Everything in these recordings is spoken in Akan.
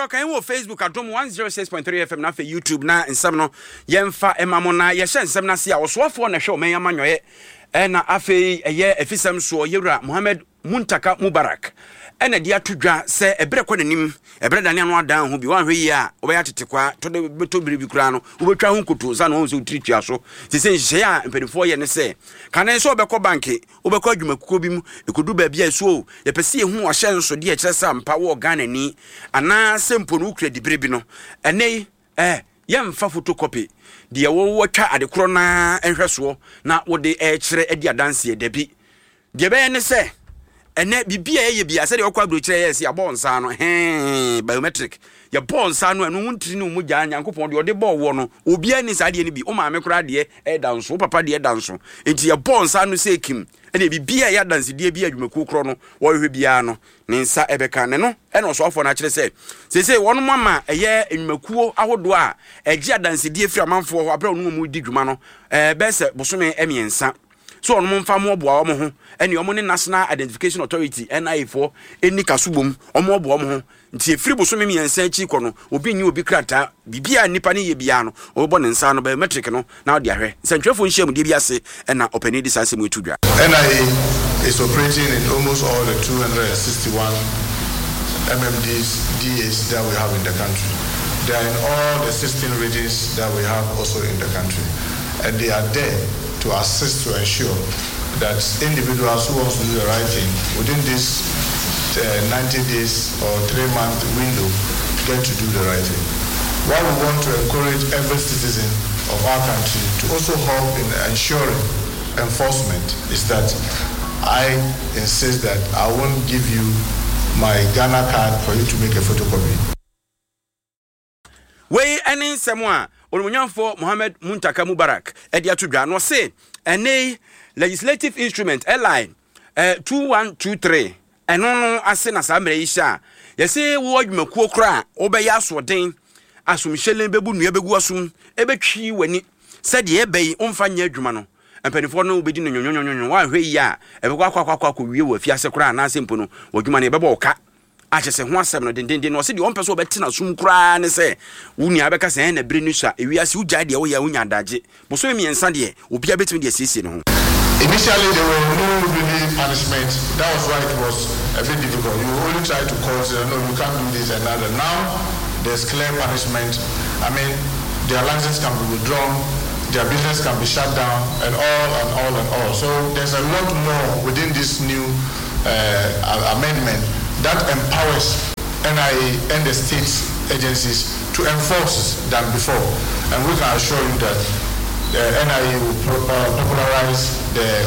Pacho kan wo Facebook adom 106.3 FM na fe YouTube na nsam no yemfa emamo na ye hye nsam na se a osofo na hwe omen amanyoye na afe eye efisam so yewura Mohammed Muntaka Mubarak ena dia tudwa se ebre kwanim ebre dane anu adan ho bi wan hwe yi a obeya tetekwa to de beto biribi kura no obetwa ho nkoto za no so utiritua so se nhye a mpedifo ye ne se kanen so obekọ banki obekọ adwumakuko bi mu ekodu ba bia so ye pese ye hu ohye nso de kire sa mpa wo Ghana ni ana sempo no ukre di biribi no ene yemfa photocopy de wo twa adekoro na enhweso na wo de kire adi adanse dabi de be ne se ene bibia ye bia se de okwa brochire yes ya bon sa no biometric ya bon sa no enu ntiri no mu gya nyankopon de ode bo wo no obia ni sa de ni bi o maame kura de danso papa de danso enti ya bon sa no se kim ene bibia ya danse de bia adwumaku kro no wo hwe bia no ne nsa ebeka ne no ene oso afo na kire se wonu mama eye adwumakuo ahodo a egia danse de firi amanfo ho abra no mu di dwuma no be se bosome emiensa so on mfa mo boa wo ho ene omo ne National Identification Authority NIA for eni kasubom omo boa wo ho nti efiri bosome miensa chi kono obi nyi obi krata bibia nipa ne ye bia no obo ne nsa no biometric no na odi ahwe nsantwefo nhyiam de bia se na opani disanse mu etudwa. NIA is operating in almost all the 261 MMDs DAs that we have in the country. They are in all the 16 regions that we have also in the country, and they are there to assist to ensure that individuals who want to do the right thing within this 90 days or 3-month window get to do the right thing. What we want to encourage every citizen of our country to also help in ensuring enforcement is that I insist that I won't give you my Ghana card for you to make a photocopy. We any someone Olumunyanfo Mohammed Muntaka Mubarak edia tudwa no se ene legislative instrument line 2123 eno no ase na samre yisha yese wo adwumakuo kra obeya asoden asumhyelen bebu nua begu asum ebetwi wani se de ebei omfa nya adwuma no empanifo no obedi no nyonyonyonyo wa hwe yi a ebekwa akwa wie wo afiase kra na asempo no adwuma no ebebo oka achese ho asem no dendenden no se de ompeso obetina sum kra ne se wuni abeka se na bire nusha ewiase ugya de wo ya wunya daje boso miensa de obi abetimi de siesie no. Initially, there were no really punishment. That was why it was a bit difficult. You only try to call, say, no, you can't do this and that. And now, there's clear punishment. I mean, their license can be withdrawn, their business can be shut down, and all. So there's a lot more within this new amendment that empowers NIA and the state agencies to enforce than before. And we can assure you that NIA will popularize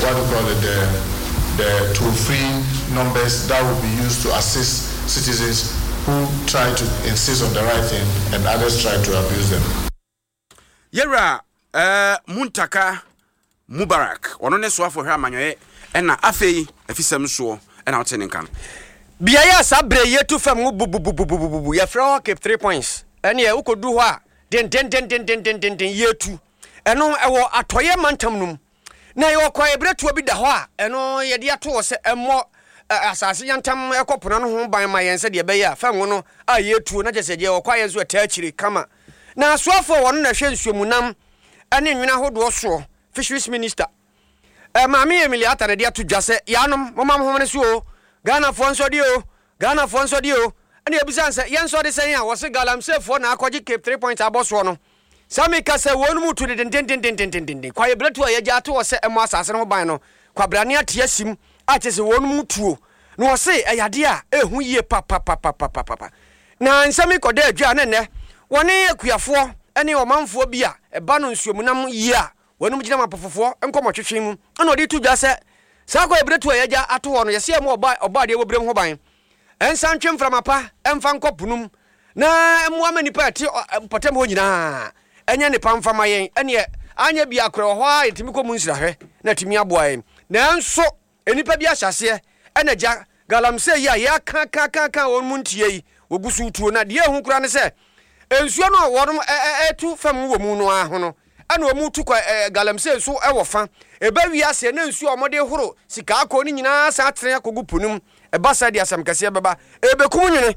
the toll-free numbers that will be used to assist citizens who try to insist on the right thing and others try to abuse them. Yera Muntaka Mubarak ono ne so afo hwa amanyoye na afei afisam so na otene kan bia ya sabre yetu fam bubububububu ya fra keep 3 points ene e ukodu ho a den yetu eno ewo atoye mantam num na ye kwa ebretu obi da ho a eno ye de ato wo se emmo asase yantam ekopono no ho ban ma yense de be ya fam no a yetu na jese je wo kwa yezu atachiri kama na soafo wono na hwe nsuomunam ene nwina hodo so fisheries minister maami Emilia Ata de ato dwase yanom momam ho ne so Ghana fonso dio ene ebisanse yenso de sen ya wo se galamse fo na akwaji keep 3 points aboso no Sami kase wonu mutu den kwa yebretu a yeja ato wo se emo asase no ban no kwa brane ate asim a chese wonu mutuo no wo se eyade a ehu yie papa na nsami koda adwa ne woni akuafo ene omanfo bi a eba no nsuomunam yie a wonu mugina mapofofo enkomotwetwe mu ana odi tudwa se sa kwa yebretu a yeja ato wo no yese emo oba de wobrem ho ban ensan twemfra mapa emfa nkopunum na emu amanipa ate potem ho nyina enya ne pamfama yen ene anya bia akro ho a yetimi ko munsira hwe na timi aboa yen nanso enipa bia hyase ene ja galamse ya ka won muntie yi wogusu tuo na de hu kura ne se ensuo no won etu fam wo mu no ahono ana o mu tu kwa galamse so e wo fa eba wiase na ensuo omode horo sika akọ ni nyina sa atre akogu punum eba sa de asam kase beba ebekum nyene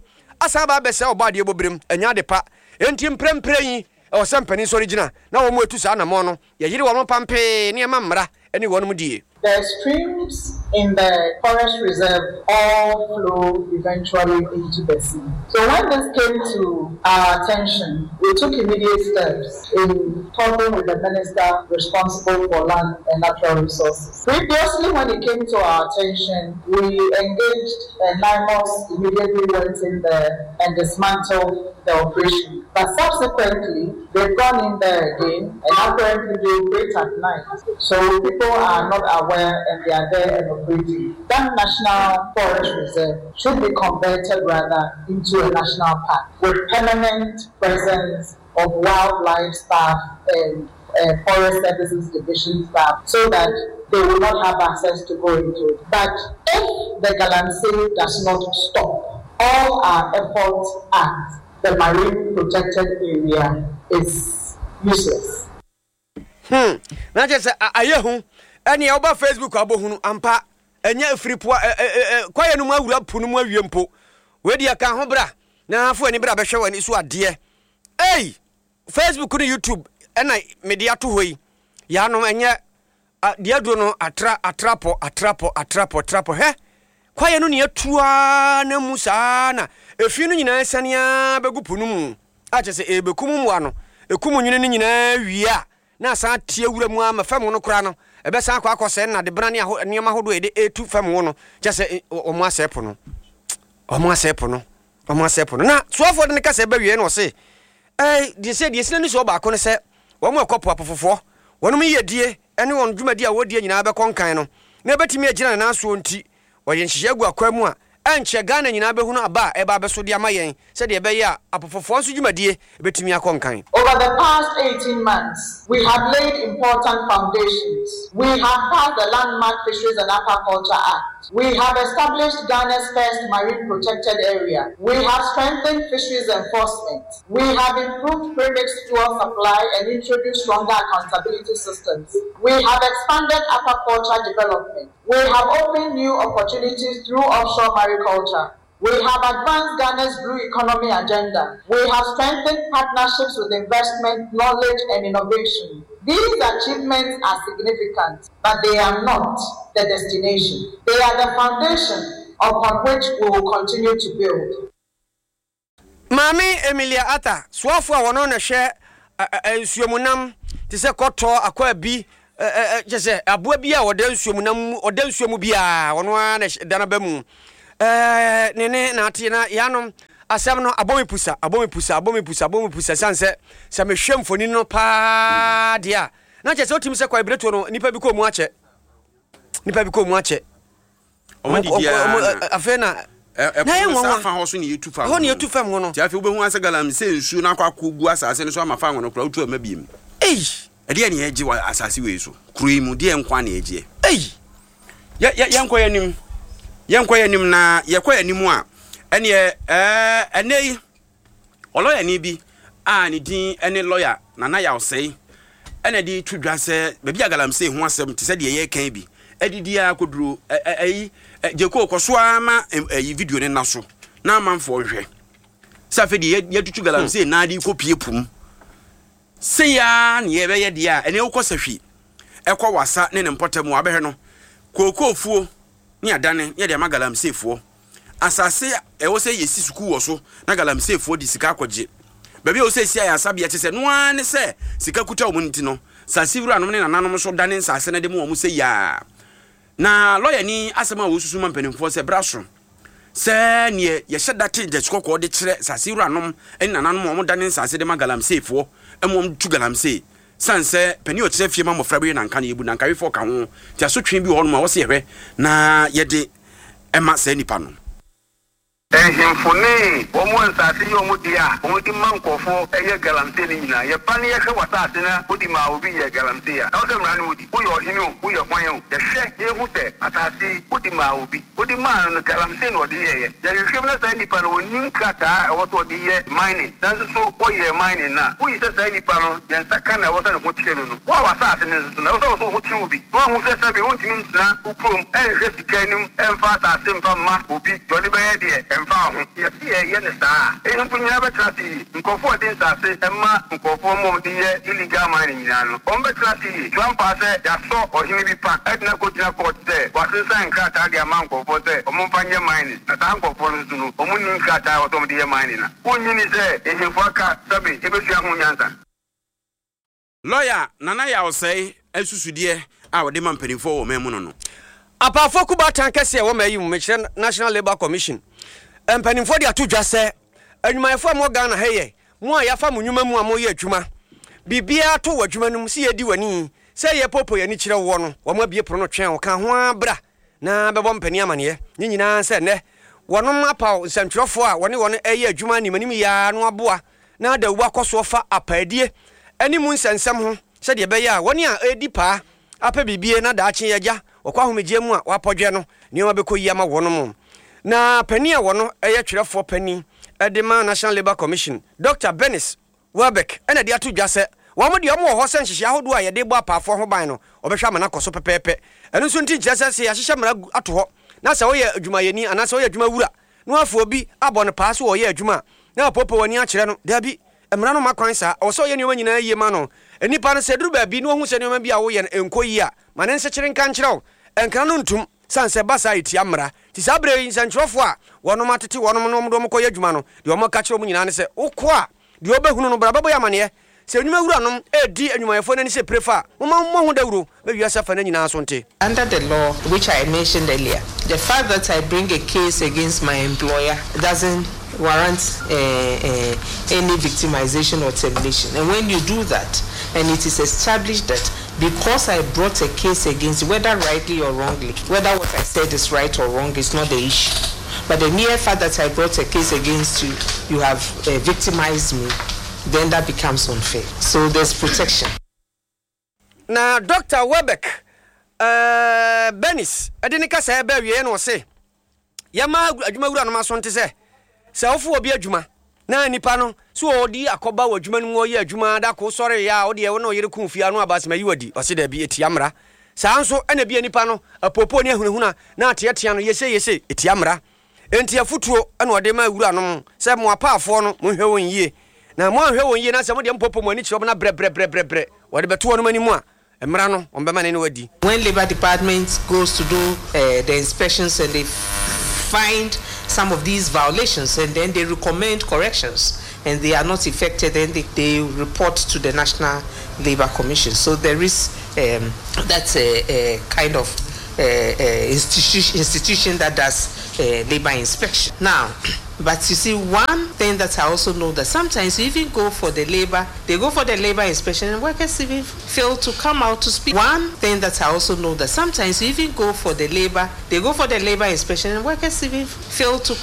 asa ba be se oba de bobrem anya de pa enti mprempren yi o se mpani so original na wo mu etu sa na mo no ye yiri wo pampe ne mamra eni wo no die. The streams in the forest reserve all flow eventually into the sea. So when this came to our attention, we took immediate steps in talking with the minister responsible for land and natural resources. Previously, when it came to our attention, we engaged NIMOS, immediately went in there and dismantled the operation. But subsequently, they've gone in there again and apparently they operate at night. So people are not aware and they are there and operating. That National Forest Reserve should be converted rather into a national park with permanent presence of wildlife staff and forest services division staff so that they will not have access to go into it. But if the Galamsey does not stop, all our efforts at the marine protected area is useless. Na just ayehu eni e oba Facebook abohunu ampa enya fripua kwaye no awura punu mu awiempo we dia ka ho bra na afo ani bra behwe wani so ade Facebook no YouTube ena media to hoyi ya no enya dia do no atrapo he kwaye no ne atua na musa na efi no nyina sania begu punu mu a chese ebekumu mu ano ekumu nyine nyina wia na sa tie wura mu ama fam no kura no ebe san kwa akose na de brane niam ahodo ede etu fam wo no chese omo asepo no na soafo de ne kase ba wie no se de se ni so ba ko ne se wo mo ekopo apofofo wono mi yedie ene won dwumadi a wodie nyina be konkan no na betimi agina na so nti woye nhihye agu akwamu a anche Ghana nyina be hunu aba eba be so de amayen se de be ya apofofo so dwumadie betimi akonkan. Over the past 18 months, we have laid important foundations. We have passed the Landmark Fisheries and Aquaculture Act. We have established Ghana's first marine protected area. We have strengthened fisheries enforcement. We have improved premixed fuel supply and introduced stronger accountability systems. We have expanded aquaculture development. We have opened new opportunities through offshore mariculture. We have advanced Ghana's blue economy agenda. We have strengthened partnerships with investment, knowledge, and innovation. These achievements are significant, but they are not the destination. They are the foundation upon which we will continue to build. Mami Emilia Ata, swafo a wono na hwe nsuomunam te se koto akwa bi jese aboa bi a wode nsuomunam wode nsuomu bia wono na dana ba mu nene na ate na yanom asem no abomi pusa sanse se me hwe mfoni no pa dia na jese otim se kwa ibreto no nipa bi ko mu ache afena na yenwa fa ho so ne yetu fa ho ne yetu fam ho no ti afi obehu asa Galamsey nsu na akwa gu asase ne so amafa ngono kura otu amabiem ede ne yeji wa asase we so kuro mu de enkwa na yeji yenkwa yanim na yekwa yanim a ene enei oloya ni bi a ne din ene lawyer Nana Yaosei ene di twudwa se be bia Galamsey ho asem te se de ye kan bi edidi akoduro jeko koso ama video ne naso na amanfo hwe safe de yetutu Galamsey na adi kopie pum se ya ne ye be ye de a ene ukosahwi ekwa wasa ne mpotamu abehwe no kokofuo ni adane ye de Galamsey fuo asase ewo se yesi suku wo so na Galamsey fuo di sika akwaje baabi o se sia ya sabia te se no ane se sika kuta wo nti no sasivura no ne nananom so dane nsase ne de mo wo se ya na lawyer ni asema wo susu mampanimfo se braso se ne ye hyedate de chikoko de kire sasivura nom eni nananom mo dane nsase de Galamsey fuo emom tu Galamsey sanse pani o kire fie ma mofra bi na nka na yebu na nka we fo ka ho ti aso twen bi ho no ma wo se hwe na ye de ema se nipa no Himfone, woman Sassi, Omudia, Omudi Mankofo, a Galamsey, your funny Wasasina, Udima will be a Galamsey. Out of Ranwood, who are him, who are Wayo, the Shek, Yehute, Atasi, Udima will be Udima and Galamsey or the year. There is given us any panel in Ninkata, what was the year mining. That's so what you're mining now. Who is the any panel? Then Sakana wasn't what you know. What was that? And also what you will be. One who says I want to mean now, who come and just the canum and fast as simple mass will be Johnny Badia. emfa ho ye ne saa ehun punya betrati nkofo din sase emma nkofo mom din ye illegal mining nyina no on betrati Trump ase ya so ohimi bi pa edna ko tina court se wasensan krata de ama nkofo se omumfanye mining na ta nkofo no sunu omunni krata otom de mining na onyini se ehun aka sabe ebesua ho nyansa lawyer nana ya osei esusudie a wode man penifo wo memu no apafo kuba tankese wo mayi mu mechire National Labour Commission empanimfo de atodwa se anwumayefo am Ghana heye mu a yafa mu nwuma mu a mo ye adwuma bibia to wadwuma num se yedi wani se ye popo ye ni kire wo no wo ma bie pro no twen wo ka ho abra na bebo mpani amane ye nyina se ne wonom apaw nsantwerofo a wone wone eye adwuma ni manim ya no aboa na da wu akoso fa apaadie ani mu nsensem ho se de be ya wone a edi pa apa bibie na da ache yaja okwa homegye mu a wapodwe no ne ma bekoyi ama wonom na pani a wono eye twerefo pani edema National Labour Commission Dr. Benis Welbeck ena de atodwa se wo de omo ho senhihia hodo a ye de bo apafo ho ban no obehwa mana koso pepepe eno so nti nkyese se ya hyehye mara ato ho na se wo ye adwumayeni ana se wo ye adwuma wura no afo obi abo no paase wo ye adwuma na popo wani a kire no dabi emra no makwan sa wo so ye ne nyina yie ma no enipa no se duru ba bi no hu se ne ma bi a wo ye enkoyi a mane nse kire nka nkire enkra no ntum sanse basa iti amra ti sabre nsantrofo a wono matete wono no mdo mkoye adwuma no de omo ka kire mu nyina ne se ukwo a de obehunu no bra babo ya mane se enwuma wura no edi enwumayefo na ni se prefer mo hu dawuro be wiasa fa na nyina so nte. Under the law which I mentioned earlier, the fact that I bring a case against my employer doesn't warrant any victimization or termination. And when you do that, and it is established that because I brought a case against you, whether rightly or wrongly, whether what I said is right or wrong is not the issue. But the mere fact that I brought a case against you, you have victimized me, then that becomes unfair. So there's protection. Now, Dr. Welbeck, Benis, Adenika say be wie no say. Yama adwuma wura no maso nte say. Se ofo obi adwuma na nipa no so odi akoba wadwuma no wo ye adwuma da ko sore ya odi e wo no yere kunfia no abasema yi wadi o se da bi etiamra sa nso ena bi nipa no apopo ne ahunahuna na ateatea no yese etiamra enti afutuo ena ode ma wura no se mo apaafo no mo hwe won yie na mo hwe won yie na se mo de mpopo mo ani kire na bre wode beto no manimu a emra no on be ma ne wadi. When Labour Department goes to do the inspections and they find some of these violations and then they recommend corrections and they are not effected, then they report to the National Labour Commission. So there is that's a kind of institution that does labour inspection. Now, but you see, one thing that I also know that sometimes you even go for the labour, they go for the labour inspection and workers even fail to come out to speak. One thing that I also know that sometimes you even go for the labour, they go for the labour inspection and workers even fail to